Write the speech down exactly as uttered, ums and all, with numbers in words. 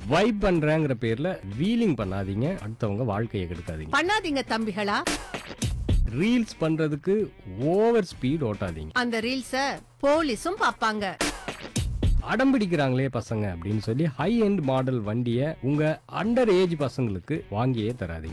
Vibe பண்றேங்கிற பேர்ல wheeling பண்ணாதீங்க, அடுத்தவங்க வாழ்க்கையை கெடுக்காதீங்க. பண்ணாதீங்க தம்பிகளா. ரீல்ஸ் பண்றதுக்கு ஓவர் ஸ்பீட் ஓட்டாதீங்க. அந்த ரீல்ஸ போலீஸும் பாப்பாங்க. அடம் பிடிக்கிறாங்களே பசங்க அப்படின்னு சொல்லி ஹை எண்ட் மாடல் வண்டியை உங்க அண்டர் ஏஜ் பசங்களுக்கு வாங்கியே தராதீங்க.